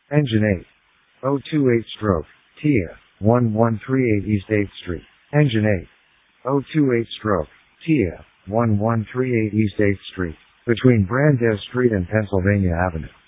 Engine 8. 028 stroke, TIA, 1138 East 8th Street. Engine 8. 028 stroke, TIA, 1138 East 8th Street, between Brandale Street and Pennsylvania Avenue.